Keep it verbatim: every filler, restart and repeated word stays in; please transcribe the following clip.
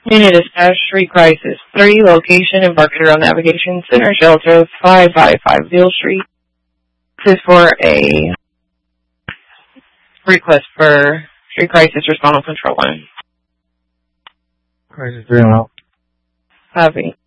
Unit Dispatch, Street Crisis three, location Embarcadero Navigation Center, Shelter five five five Beale Street. This is for a request for Street Crisis Response Control Line. Crisis three and out. Copy.